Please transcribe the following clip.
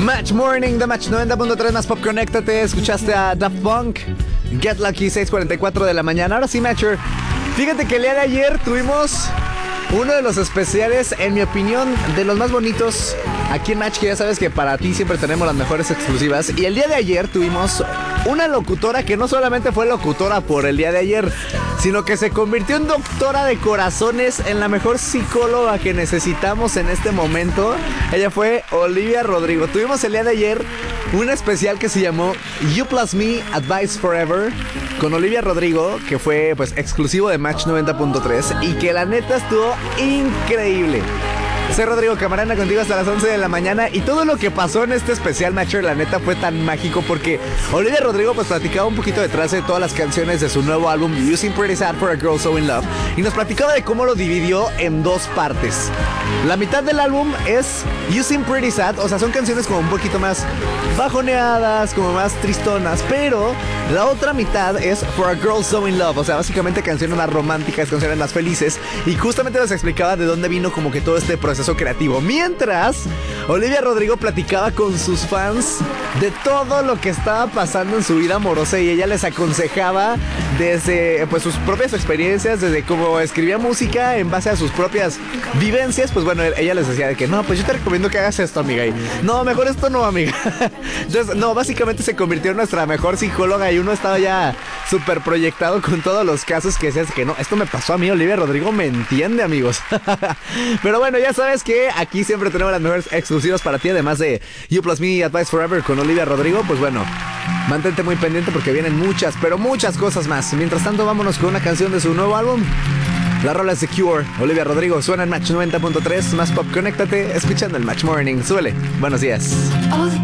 Match Morning de Match 90.3 más Pop. Conéctate. Escuchaste a Daft Punk, Get Lucky, 6:44 de la mañana. Ahora sí, Matcher, fíjate que el día de ayer tuvimos uno de los especiales, en mi opinión, de los más bonitos aquí en Match, que ya sabes que para ti siempre tenemos las mejores exclusivas. Y el día de ayer tuvimos una locutora que no solamente fue locutora por el día de ayer, sino que se convirtió en doctora de corazones, en la mejor psicóloga que necesitamos en este momento. Ella fue Olivia Rodrigo. Tuvimos el día de ayer un especial que se llamó You Plus Me Advice Forever con Olivia Rodrigo, que fue pues exclusivo de Match 90.3 y que la neta estuvo increíble. Soy Rodrigo Camarena, contigo hasta las 11 de la mañana. Y todo lo que pasó en este especial, Matcher, la neta fue tan mágico porque Olivia Rodrigo pues platicaba un poquito detrás de todas las canciones de su nuevo álbum You Seem Pretty Sad for a Girl So In Love, y nos platicaba de cómo lo dividió en dos partes. La mitad del álbum es You Seem Pretty Sad, o sea, son canciones como un poquito más bajoneadas, como más tristonas, pero la otra mitad es For a Girl So In Love, o sea, básicamente canciones más románticas, canciones más felices. Y justamente nos explicaba de dónde vino como que todo este proceso creativo, mientras Olivia Rodrigo platicaba con sus fans de todo lo que estaba pasando en su vida amorosa, y ella les aconsejaba desde pues sus propias experiencias, desde cómo escribía música en base a sus propias vivencias. Pues bueno, ella les decía de que no, pues yo te recomiendo que hagas esto, amiga, y no, mejor esto no, amiga. Entonces, no, básicamente se convirtió en nuestra mejor psicóloga, y uno estaba ya súper proyectado con todos los casos que decías que no, esto me pasó a mí, Olivia Rodrigo me entiende, amigos. Pero bueno, ya sabes que aquí siempre tenemos las mejores exclusivas para ti, además de You Plus Me Advice Forever con Olivia Rodrigo. Pues bueno, mantente muy pendiente porque vienen muchas, pero muchas cosas más. Mientras tanto, vámonos con una canción de su nuevo álbum. La rola es The Cure, Olivia Rodrigo, suena en Match 90.3, más Pop. Conéctate escuchando el Match Morning. Súbele, buenos días.